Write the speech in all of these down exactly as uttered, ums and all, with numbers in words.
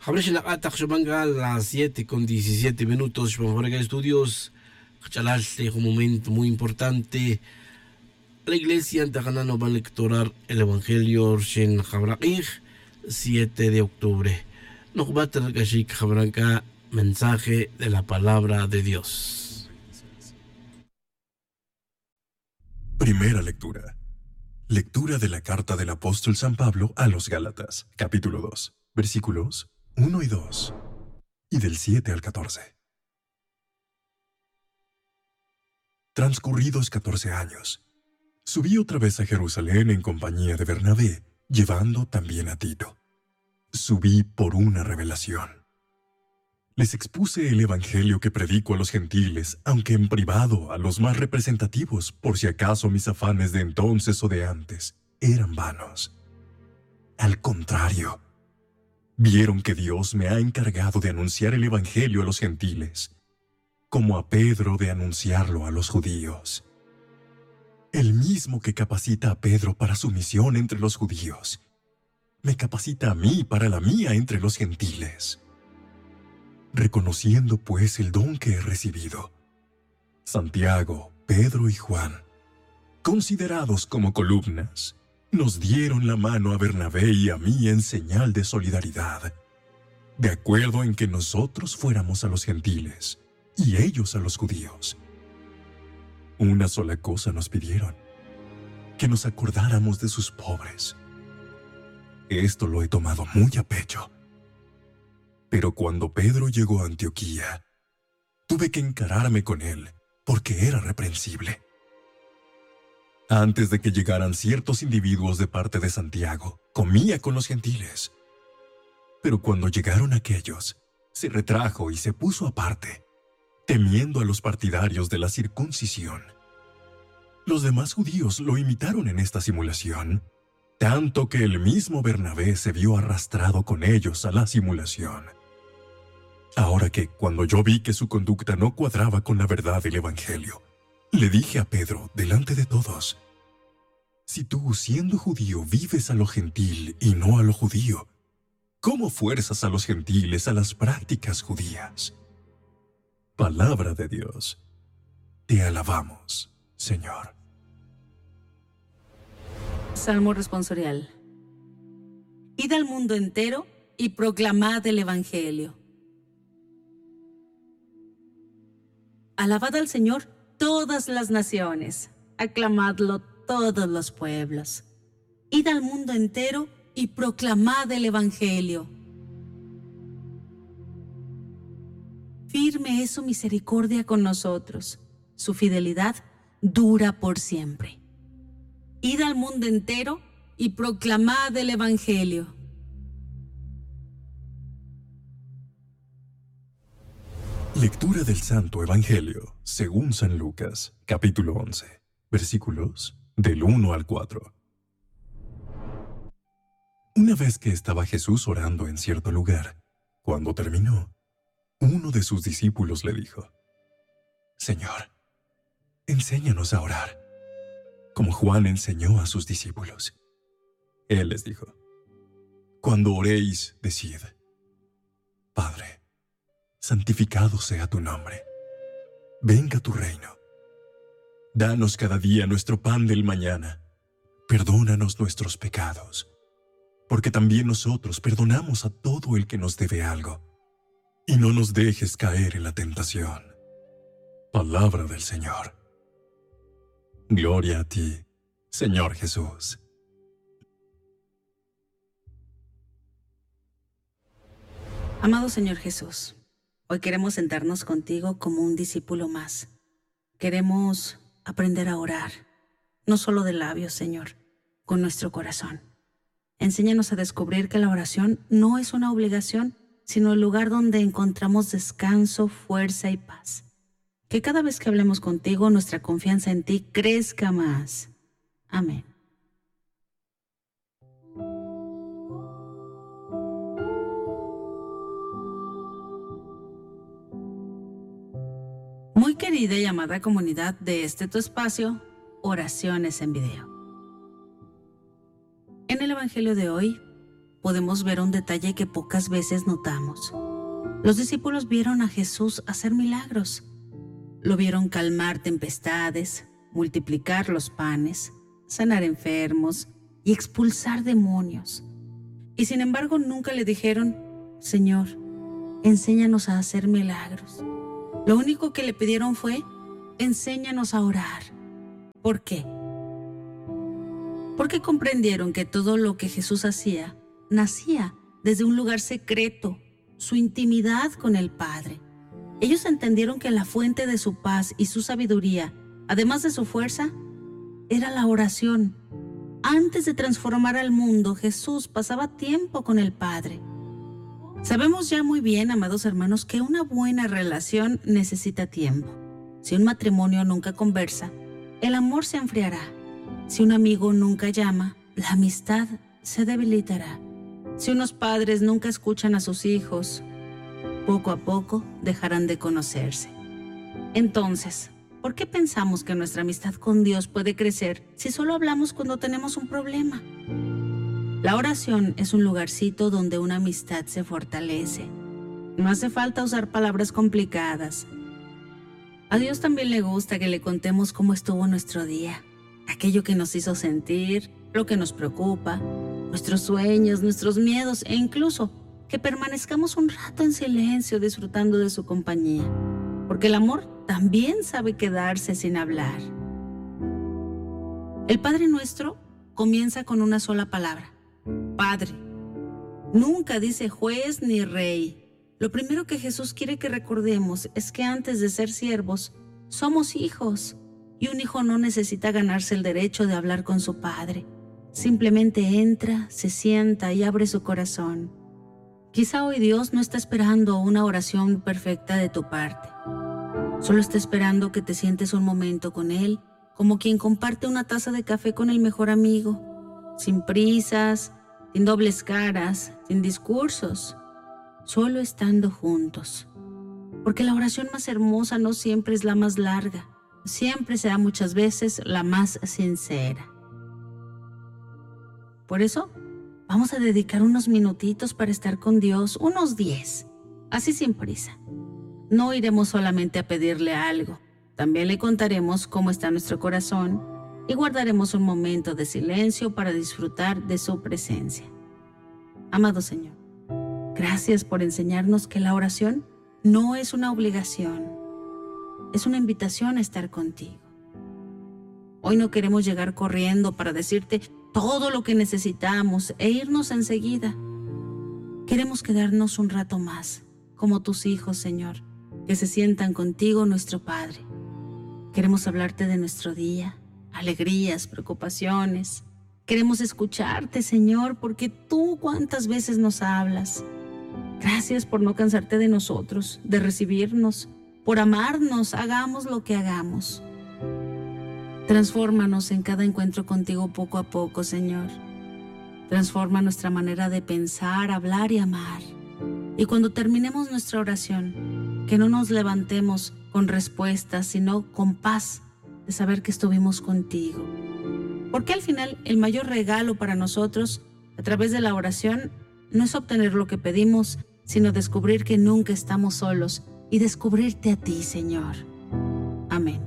Habrá atak shubanga a las siete con diecisiete minutos. Shubanga Estudios. Chalaste un momento muy importante. La iglesia Antaganano va a lectorar el Evangelio Shen Jabraquij, siete de octubre. Nos va a tener que Jabranca mensaje de la palabra de Dios. Primera lectura. Lectura de la carta del apóstol San Pablo a los Gálatas, capítulo dos, versículos uno y dos, y del siete al catorce. Transcurridos catorce años, subí otra vez a Jerusalén en compañía de Bernabé, llevando también a Tito. Subí por una revelación. Les expuse el evangelio que predico a los gentiles, aunque en privado a los más representativos, por si acaso mis afanes de entonces o de antes eran vanos. Al contrario, vieron que Dios me ha encargado de anunciar el evangelio a los gentiles, como a Pedro de anunciarlo a los judíos. El mismo que capacita a Pedro para su misión entre los judíos, me capacita a mí para la mía entre los gentiles. Reconociendo pues el don que he recibido, Santiago, Pedro y Juan, considerados como columnas, nos dieron la mano a Bernabé y a mí en señal de solidaridad, de acuerdo en que nosotros fuéramos a los gentiles y ellos a los judíos. Una sola cosa nos pidieron, que nos acordáramos de sus pobres. Esto lo he tomado muy a pecho. Pero cuando Pedro llegó a Antioquía, tuve que encararme con él, porque era reprensible. Antes de que llegaran ciertos individuos de parte de Santiago, comía con los gentiles. Pero cuando llegaron aquellos, se retrajo y se puso aparte, temiendo a los partidarios de la circuncisión. Los demás judíos lo imitaron en esta simulación, tanto que el mismo Bernabé se vio arrastrado con ellos a la simulación. Ahora que, cuando yo vi que su conducta no cuadraba con la verdad del Evangelio, le dije a Pedro, delante de todos: si tú, siendo judío, vives a lo gentil y no a lo judío, ¿cómo fuerzas a los gentiles a las prácticas judías? Palabra de Dios. Te alabamos, Señor. Salmo responsorial. Id al mundo entero y proclamad el Evangelio. Alabad al Señor todas las naciones, aclamadlo todos los pueblos. Id al mundo entero y proclamad el Evangelio. Firme es su misericordia con nosotros, su fidelidad dura por siempre. Id al mundo entero y proclamad el Evangelio. Lectura del Santo Evangelio, según San Lucas, capítulo once, versículos del uno al cuatro. Una vez que estaba Jesús orando en cierto lugar, cuando terminó, uno de sus discípulos le dijo: Señor, enséñanos a orar, como Juan enseñó a sus discípulos. Él les dijo: cuando oréis, decid: Padre, santificado sea tu nombre. Venga tu reino. Danos cada día nuestro pan del mañana. Perdónanos nuestros pecados, porque también nosotros perdonamos a todo el que nos debe algo. Y no nos dejes caer en la tentación. Palabra del Señor. Gloria a ti, Señor Jesús. Amado Señor Jesús, hoy queremos sentarnos contigo como un discípulo más. Queremos aprender a orar, no solo de labios, Señor, con nuestro corazón. Enséñanos a descubrir que la oración no es una obligación, sino el lugar donde encontramos descanso, fuerza y paz. Que cada vez que hablemos contigo, nuestra confianza en ti crezca más. Amén. Muy querida y amada comunidad de este tu espacio, Oraciones en Video. En el Evangelio de hoy, podemos ver un detalle que pocas veces notamos. Los discípulos vieron a Jesús hacer milagros. Lo vieron calmar tempestades, multiplicar los panes, sanar enfermos y expulsar demonios. Y sin embargo nunca le dijeron: Señor, enséñanos a hacer milagros. Lo único que le pidieron fue: enséñanos a orar. ¿Por qué? Porque comprendieron que todo lo que Jesús hacía nacía desde un lugar secreto, su intimidad con el Padre. Ellos entendieron que la fuente de su paz y su sabiduría, además de su fuerza, era la oración. Antes de transformar al mundo, Jesús pasaba tiempo con el Padre. Sabemos ya muy bien, amados hermanos, que una buena relación necesita tiempo. Si un matrimonio nunca conversa, el amor se enfriará. Si un amigo nunca llama, la amistad se debilitará. Si unos padres nunca escuchan a sus hijos, poco a poco dejarán de conocerse. Entonces, ¿por qué pensamos que nuestra amistad con Dios puede crecer si solo hablamos cuando tenemos un problema? La oración es un lugarcito donde una amistad se fortalece. No hace falta usar palabras complicadas. A Dios también le gusta que le contemos cómo estuvo nuestro día, aquello que nos hizo sentir, lo que nos preocupa, nuestros sueños, nuestros miedos e incluso que permanezcamos un rato en silencio disfrutando de su compañía, porque el amor también sabe quedarse sin hablar. El Padre Nuestro comienza con una sola palabra: Padre. Nunca dice juez ni rey. Lo primero que Jesús quiere que recordemos es que antes de ser siervos, somos hijos, y un hijo no necesita ganarse el derecho de hablar con su padre. Simplemente entra, se sienta y abre su corazón. Quizá hoy Dios no está esperando una oración perfecta de tu parte. Solo está esperando que te sientes un momento con Él, como quien comparte una taza de café con el mejor amigo, sin prisas, sin dobles caras, sin discursos, solo estando juntos. Porque la oración más hermosa no siempre es la más larga, siempre será muchas veces la más sincera. Por eso, vamos a dedicar unos minutitos para estar con Dios, unos diez, así sin prisa. No iremos solamente a pedirle algo, también le contaremos cómo está nuestro corazón y guardaremos un momento de silencio para disfrutar de su presencia. Amado Señor, gracias por enseñarnos que la oración no es una obligación, es una invitación a estar contigo. Hoy no queremos llegar corriendo para decirte todo lo que necesitamos e irnos enseguida. Queremos quedarnos un rato más, como tus hijos, Señor, que se sientan contigo, nuestro Padre. Queremos hablarte de nuestro día, alegrías, preocupaciones. Queremos escucharte, Señor, porque tú cuántas veces nos hablas. Gracias por no cansarte de nosotros, de recibirnos, por amarnos, hagamos lo que hagamos. Transfórmanos en cada encuentro contigo poco a poco, Señor. Transforma nuestra manera de pensar, hablar y amar. Y cuando terminemos nuestra oración, que no nos levantemos con respuestas, sino con paz de saber que estuvimos contigo. Porque al final el mayor regalo para nosotros, a través de la oración, no es obtener lo que pedimos, sino descubrir que nunca estamos solos y descubrirte a ti, Señor. Amén.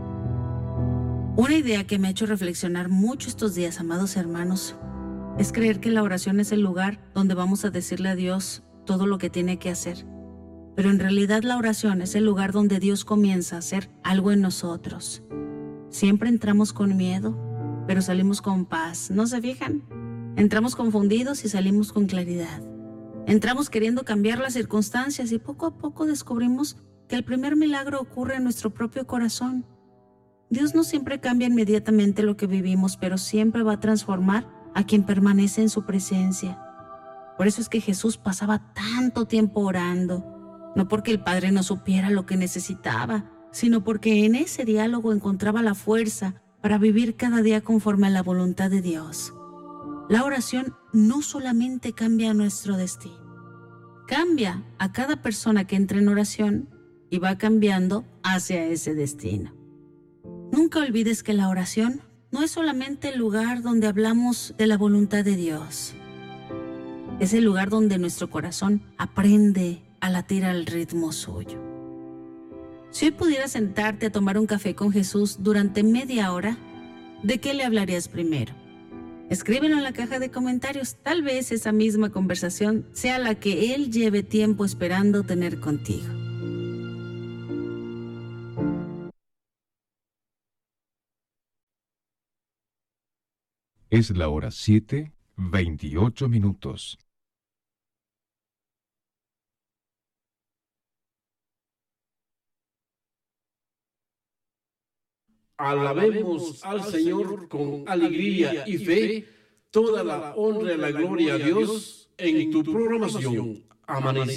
Una idea que me ha hecho reflexionar mucho estos días, amados hermanos, es creer que la oración es el lugar donde vamos a decirle a Dios todo lo que tiene que hacer. Pero en realidad la oración es el lugar donde Dios comienza a hacer algo en nosotros. Siempre entramos con miedo, pero salimos con paz. ¿No se fijan? Entramos confundidos y salimos con claridad. Entramos queriendo cambiar las circunstancias y poco a poco descubrimos que el primer milagro ocurre en nuestro propio corazón. Dios no siempre cambia inmediatamente lo que vivimos, pero siempre va a transformar a quien permanece en su presencia. Por eso es que Jesús pasaba tanto tiempo orando, no porque el Padre no supiera lo que necesitaba, sino porque en ese diálogo encontraba la fuerza para vivir cada día conforme a la voluntad de Dios. La oración no solamente cambia nuestro destino, cambia a cada persona que entra en oración y va cambiando hacia ese destino. Nunca olvides que la oración no es solamente el lugar donde hablamos de la voluntad de Dios. Es el lugar donde nuestro corazón aprende a latir al ritmo suyo. Si hoy pudieras sentarte a tomar un café con Jesús durante media hora, ¿de qué le hablarías primero? Escríbelo en la caja de comentarios. Tal vez esa misma conversación sea la que Él lleve tiempo esperando tener contigo. Es la hora siete, veintiocho minutos. Alabemos al Señor con alegría y fe, toda la honra y la gloria a Dios en tu programación Amanecer.